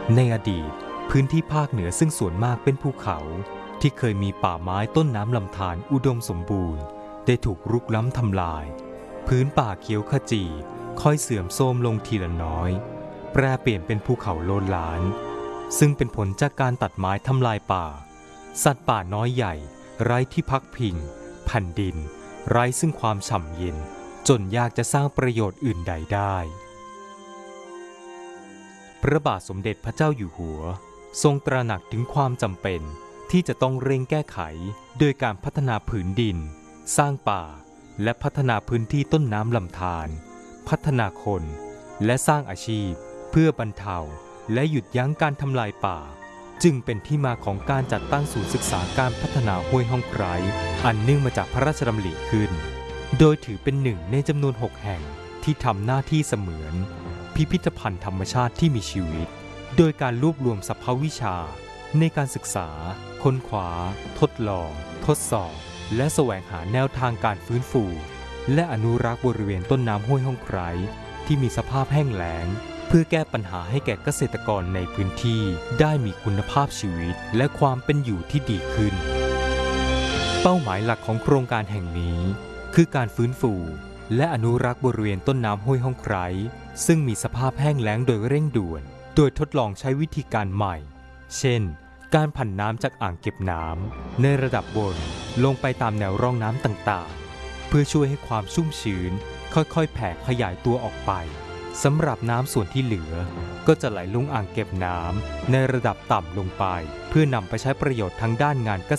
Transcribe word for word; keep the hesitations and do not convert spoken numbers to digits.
ในอดีตพื้นที่ภาคเหนือซึ่งส่วนมากเป็นภูเขาที่เคยมีป่าไม้ต้นน้ำลำธารอุดมสมบูรณ์ได้ถูกรุกล้ำทำลายพื้นป่าเขียวขจีค่อยเสื่อมโทรมลงทีละน้อยแปรเปลี่ยนเป็นภูเขาโลนลานซึ่งเป็นผลจากการตัดไม้ทำลายป่าสัตว์ป่าน้อยใหญ่ไร้ที่พักพิงแผ่นดินไร้ซึ่งความฉ่ำเย็นจนยากจะสร้างประโยชน์อื่นใดได้พระบาทสมเด็จพระเจ้าอยู่หัวทรงตระหนักถึงความจำเป็นที่จะต้องเร่งแก้ไขโดยการพัฒนาผืนดินสร้างป่าและพัฒนาพื้นที่ต้นน้ำลำธารพัฒนาคนและสร้างอาชีพเพื่อบรรเทาและหยุดยั้งการทำลายป่าจึงเป็นที่มาของการจัดตั้งศูนย์ศึกษาการพัฒนาห้วยห้องไคร้อันเนื่องมาจากพระราชดำริขึ้นโดยถือเป็นหนึ่งในจำนวนหกแห่งที่ทำหน้าที่เสมือนพิพิธภัณฑ์ธรรมชาติที่มีชีวิตโดยการรวบรวมสรรพวิชาในการศึกษาค้นคว้าทดลองทดสอบและแสวงหาแนวทางการฟื้นฟูและอนุรักษ์บริเวณต้นน้ำห้วยห้องไคร้ที่มีสภาพแห้งแล้งเพื่อแก้ปัญหาให้แก่เกษตรกรในพื้นที่ได้มีคุณภาพชีวิตและความเป็นอยู่ที่ดีขึ้นเป้าหมายหลักของโครงการแห่งนี้คือการฟื้นฟูและอนุรักษ์บริเวณต้นน้ำห้วยห้องไคร้ซึ่งมีสภาพแห้งแล้งโดยเร่งด่วนโดยทดลองใช้วิธีการใหม่เช่นการผันน้ำจากอ่างเก็บน้ำในระดับบนลงไปตามแนวร่องน้ำต่างๆเพื่อช่วยให้ความชุ่มชื้นค่อยๆแผ่ขยายตัวออกไปสำหรับน้ำส่วนที่เหลือก็จะไหลลงอ่างเก็บน้ำในระดับต่ำลงไปเพื่อนำไปใช้ประโยชน์ทางด้านงานเก